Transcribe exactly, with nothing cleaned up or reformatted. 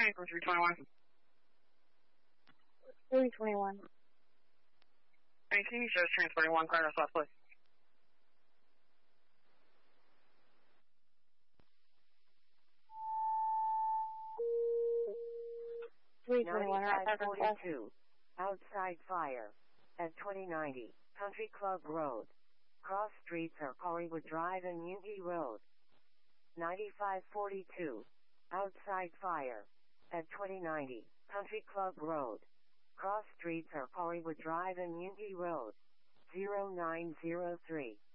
name from three twenty-one. three twenty-one. eighteen shows transporting one car to South Place. three twenty-one, right ninety-five forty-two. Outside fire. At twenty ninety, Country Club Road. Cross streets are Collywood Drive and Unity Road. ninety-five forty-two. Outside fire. At twenty ninety, Country Club Road. Cross streets are Collywood Drive and Unity Road. zero nine zero three.